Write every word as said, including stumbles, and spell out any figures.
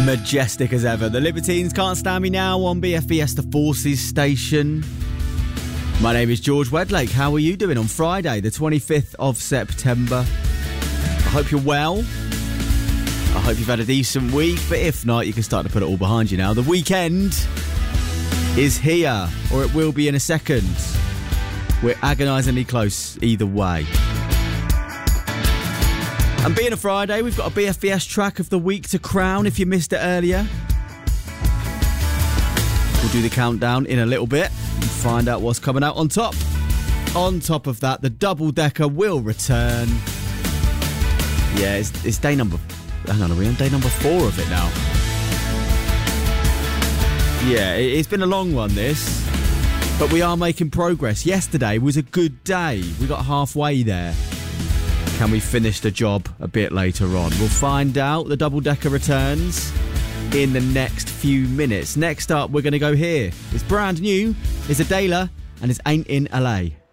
Majestic as ever. The Libertines Can't Stand Me Now on B F B S The Forces station. My name is George Wedlake. How are you doing on Friday, the twenty-fifth of September? I hope you're well. I hope you've had a decent week, but if not, you can start to put it all behind you now. The weekend is here, or it will be in a second. We're agonisingly close either way. And being a Friday, we've got a B F B S track of the week to crown if you missed it earlier. We'll do the countdown in a little bit and find out what's coming out on top. On top of that, the double decker will return. Yeah, it's, it's day number... Hang on, are we on day number four of it now? Yeah, it, it's been a long one, this. But we are making progress. Yesterday was a good day. We got halfway there. Can we finish the job a bit later on? We'll find out. The double-decker returns in the next few minutes. Next up, we're going to go here. It's brand new. It's Adela, and it's Ain't in L A.